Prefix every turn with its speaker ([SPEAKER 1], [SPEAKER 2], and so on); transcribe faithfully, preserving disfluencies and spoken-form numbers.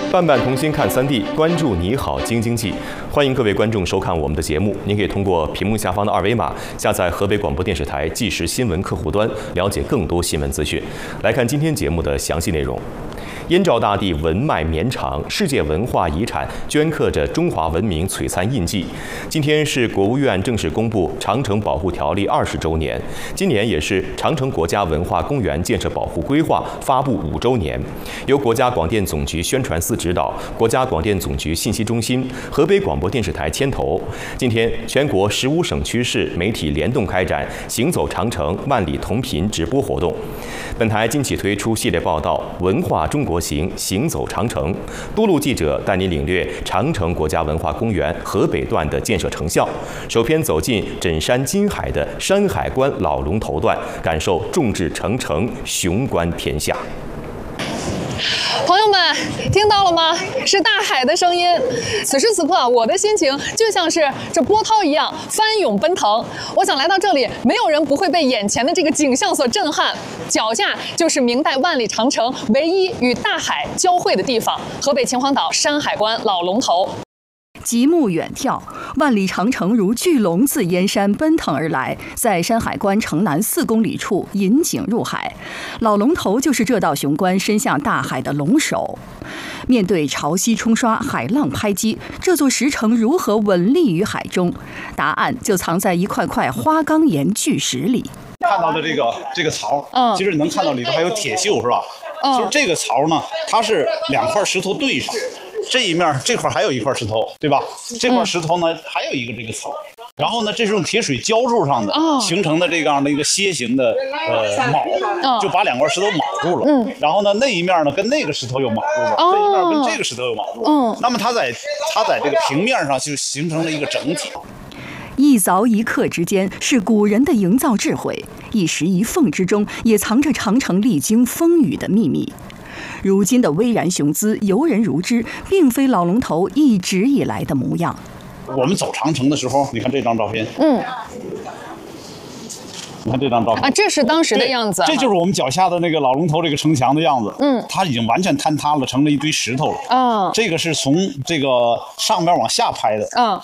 [SPEAKER 1] 伴伴同心看三地，关注你好京津冀。欢迎各位观众收看我们的节目。您可以通过屏幕下方的二维码下载河北广播电视台即时新闻客户端，了解更多新闻资讯。来看今天节目的详细内容。燕赵大地文脉绵长，世界文化遗产镌刻着中华文明璀璨印记。今天是国务院正式公布《长城保护条例》二十周年，今年也是长城国家文化公园建设保护规划发布五周年。由国家广电总局宣传司指导，国家广电总局信息中心、河北广播电视台牵头。今天，全国十五省区市媒体联动开展“行走长城，万里同频”直播活动。本台近期推出系列报道《文化中国行，行走长城》，多路记者带您领略长城国家文化公园河北段的建设成效。首篇走进枕山金海的山海关老龙头段，感受众志成城，雄关天下。
[SPEAKER 2] 朋友们，听到了吗？是大海的声音。此时此刻，我的心情就像是这波涛一样翻涌奔腾。我想来到这里，没有人不会被眼前的这个景象所震撼。脚下就是明代万里长城唯一与大海交汇的地方——河北秦皇岛山海关老龙头。
[SPEAKER 3] 极目远眺，万里长城如巨龙自燕山奔腾而来，在山海关城南四公里处引颈入海。老龙头就是这道雄关伸向大海的龙首。面对潮汐冲刷、海浪拍击，这座石城如何稳立于海中？答案就藏在一块块花岗岩巨石里。
[SPEAKER 4] 看到的这个这个槽，嗯，其实能看到里头还有铁锈，是吧？嗯，就是这个槽呢，它是两块石头对上。这一面这块还有一块石头，对吧？这块石头呢、嗯、还有一个这个槽，然后呢，这是用铁水浇筑上的，哦、形成的这样的一个楔形的呃铆，哦、就把两块石头铆住了。嗯，然后呢，那一面呢跟那个石头又铆住了，哦、这一面跟这个石头又铆住了。嗯，那么它在它在这个平面上就形成了一个整体。
[SPEAKER 3] 一凿一刻之间是古人的营造智慧，一石一缝之中也藏着长城历经风雨的秘密。如今的巍然雄姿，游人如织，并非老龙头一直以来的模样。
[SPEAKER 4] 我们走长城的时候，你看这张照片，嗯，你看这张照片
[SPEAKER 2] 啊，这是当时的样子，
[SPEAKER 4] 这就是我们脚下的那个老龙头这个城墙的样子。嗯，它已经完全坍塌了，成了一堆石头了。啊，这个是从这个上边往下拍的。啊，